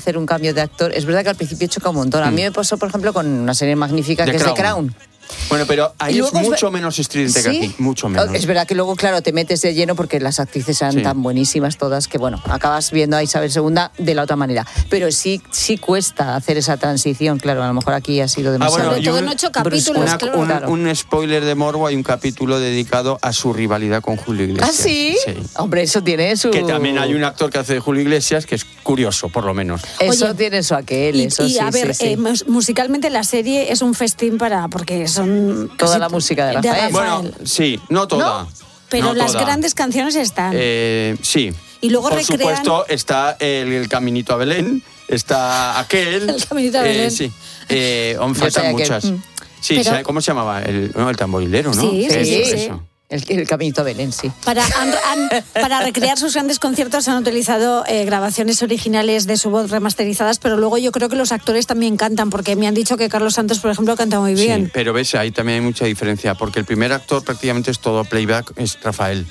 hacer un cambio de actor, es verdad que al principio choca un montón. A mí me pasó, por ejemplo, con una serie magnífica que es The Crown. Bueno, pero ahí es mucho menos estridente que aquí, mucho menos. Es verdad que luego, claro, te metes de lleno porque las actrices eran tan buenísimas todas que, bueno, acabas viendo a Isabel II de la otra manera. Pero sí cuesta hacer esa transición, claro, a lo mejor aquí ha sido demasiado. Sobre todo en 8 capítulos, claro. Un spoiler de morbo, hay un capítulo dedicado a su rivalidad con Julio Iglesias. ¿Ah, sí? Sí. Hombre, eso tiene su... Que también hay un actor que hace de Julio Iglesias que es curioso, por lo menos. Eso tiene su aquel, eso sí. Y a ver, musicalmente la serie es un festín porque son... Toda la música de Rafael. Bueno, sí, no toda. ¿No? Pero no las toda. grandes canciones están. Sí. Y luego por recrean... supuesto, está el Caminito a Belén, está aquel. El Caminito a Belén. Sí. Faltan muchas. Sí, pero... ¿cómo se llamaba? El tamborilero, ¿no? Sí. Eso. El Caminito a Belén, sí. Para recrear sus grandes conciertos han utilizado grabaciones originales de su voz remasterizadas, pero luego yo creo que los actores también cantan, porque me han dicho que Carlos Santos, por ejemplo, canta muy bien. Sí, pero ves, ahí también hay mucha diferencia, porque el primer actor prácticamente es todo playback, es Rafael.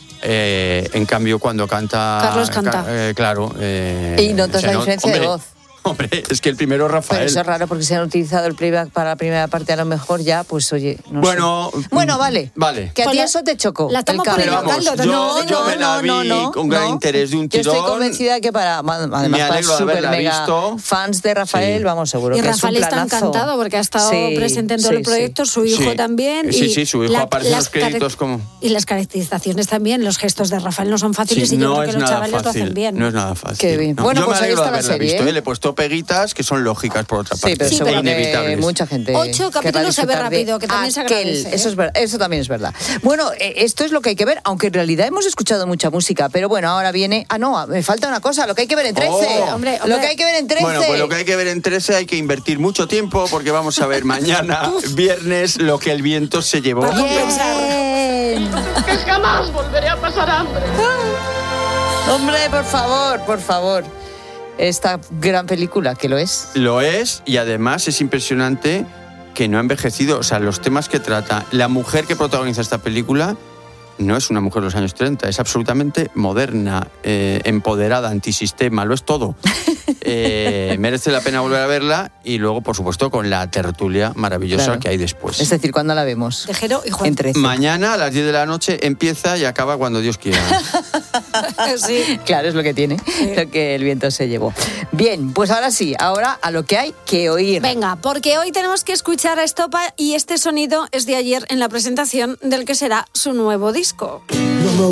En cambio, cuando canta... Carlos canta. Claro. Y notas la diferencia de voz. Hombre, es que el primero es Rafael. Pero eso es raro porque si han utilizado el playback para la primera parte, a lo mejor ya, pues oye, no sé. Bueno, vale. Que a ti eso te chocó. La estamos poniendo caldo. Yo me la vi con gran interés de un tirón. Yo estoy convencida de que además para super mega fans de Rafael, vamos, seguro que es un planazo. Y Rafael está encantado porque ha estado presente en todo el proyecto, su hijo también. Sí, su hijo aparece en los créditos como... Y las caracterizaciones también, los gestos de Rafael no son fáciles y yo creo que los chavales lo hacen bien. No es nada fácil. Qué bien. Bueno, pues ahí está la serie. Le he puesto peguitas que son lógicas por otra parte. Sí, pero inevitables. Mucha gente. 8 capítulos se ve rápido, que también se agradece. Eso también es verdad. Bueno, esto es lo que hay que ver, aunque en realidad hemos escuchado mucha música, pero bueno, ahora viene... me falta una cosa, lo que hay que ver en 13. Hombre. Lo que hay que ver en 13. Bueno, pues lo que hay que ver en 13 hay que invertir mucho tiempo porque vamos a ver mañana, viernes, Lo que el viento se llevó. Bien. Que jamás volveré a pasar hambre. Hombre, por favor. Esta gran película, que lo es. Lo es, y además es impresionante que no ha envejecido. O sea, los temas que trata. La mujer que protagoniza esta película no es una mujer de los años 30, es absolutamente moderna, empoderada, antisistema, lo es todo. Merece la pena volver a verla y luego, por supuesto, con la tertulia maravillosa que hay después. Es decir, ¿cuándo la vemos? Tejero y Juan. En 13. Mañana a las 10 de la noche empieza y acaba cuando Dios quiera. Sí. Claro, es lo que tiene, lo que el viento se llevó. Bien, pues ahora sí, ahora a lo que hay que oír. Venga, porque hoy tenemos que escuchar a Estopa y este sonido es de ayer en la presentación del que será su nuevo disco.